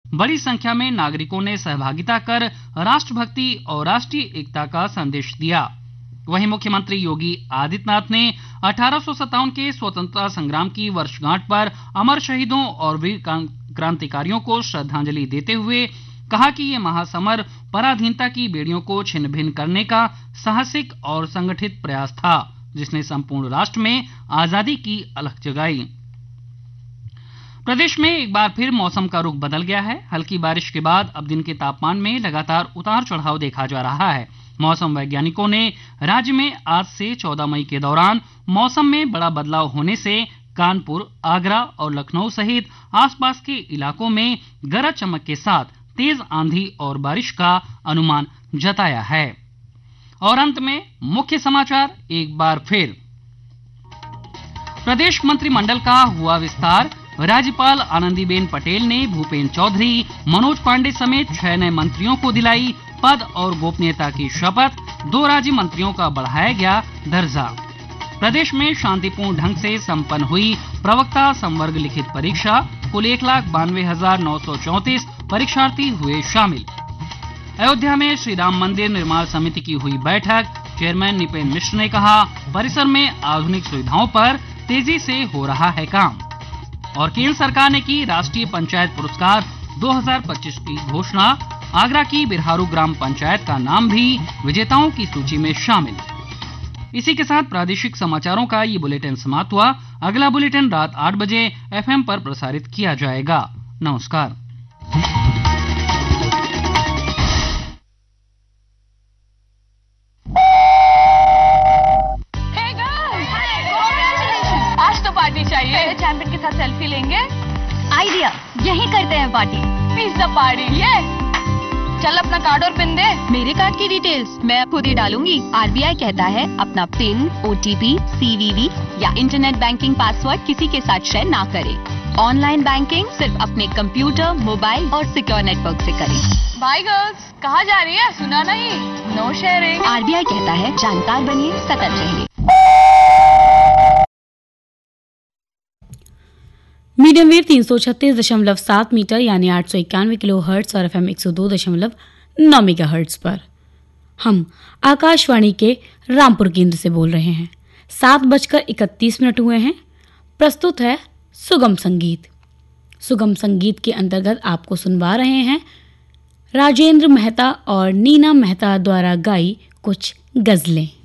बड़ी संख्या में नागरिकों ने सहभागिता कर राष्ट्रभक्ति और राष्ट्रीय एकता का संदेश दिया। वहीं मुख्यमंत्री योगी आदित्यनाथ ने 1857 के स्वतंत्रता संग्राम की वर्षगांठ पर अमर शहीदों और वीर क्रांतिकारियों को श्रद्धांजलि देते हुए कहा कि ये महासमर पराधीनता की बेड़ियों को छिन्न भिन्न करने का साहसिक और संगठित प्रयास था, जिसने संपूर्ण राष्ट्र में आजादी की अलख जगाई। प्रदेश में एक बार फिर मौसम का रुख बदल गया है। हल्की बारिश के बाद अब दिन के तापमान में लगातार उतार चढ़ाव देखा जा रहा है। मौसम वैज्ञानिकों ने राज्य में आज से 14 मई के दौरान मौसम में बड़ा बदलाव होने से कानपुर, आगरा और लखनऊ सहित आसपास के इलाकों में गरज चमक के साथ तेज आंधी और बारिश का अनुमान जताया है। और अंत में मुख्य समाचार एक बार फिर। प्रदेश मंत्रिमंडल का हुआ विस्तार। राज्यपाल आनंदीबेन पटेल ने भूपेन्द्र चौधरी, मनोज पांडे समेत 6 नए मंत्रियों को दिलाई पद और गोपनीयता की शपथ। 2 राज्य मंत्रियों का बढ़ाया गया दर्जा। प्रदेश में शांतिपूर्ण ढंग से संपन्न हुई प्रवक्ता संवर्ग लिखित परीक्षा। कुल 1,92,934 परीक्षार्थी हुए शामिल। अयोध्या में श्री राम मंदिर निर्माण समिति की हुई बैठक। चेयरमैन निपेन मिश्र ने कहा, परिसर में आधुनिक सुविधाओं पर तेजी से हो रहा है काम। और केंद्र सरकार ने की राष्ट्रीय पंचायत पुरस्कार 2025 की घोषणा। आगरा की बिरहारू ग्राम पंचायत का नाम भी विजेताओं की सूची में शामिल। इसी के साथ प्रादेशिक समाचारों का ये बुलेटिन समाप्त हुआ। अगला बुलेटिन रात 8 बजे FM पर प्रसारित किया जाएगा। नमस्कार। आज तो पार्टी चाहिए। चैंपियन के साथ सेल्फी लेंगे। आइडिया, यही करते हैं पार्टी। Pizza party. ये चल अपना कार्ड और पिन दे। मेरे कार्ड की डिटेल्स मैं खुद ही डालूंगी। RBI कहता है अपना पिन, OTP, CVV या इंटरनेट बैंकिंग पासवर्ड किसी के साथ शेयर ना करें। ऑनलाइन बैंकिंग सिर्फ अपने कंप्यूटर, मोबाइल और सिक्योर नेटवर्क से करें। बाय गर्ल्स, कहाँ जा रही है? सुना नहीं? No sharing. RBI कहता है जानकार बनिए, सतर्क रहिए। मीडियम वेव 336.7 मीटर यानी 891 किलो हर्ट्ज और FM 102.9 मेगा हर्ट्ज पर हम आकाशवाणी के रामपुर केंद्र से बोल रहे हैं। 7:31 हुए हैं। प्रस्तुत है सुगम संगीत। सुगम संगीत के अंतर्गत आपको सुनवा रहे हैं राजेंद्र मेहता और नीना मेहता द्वारा गाई कुछ गजलें।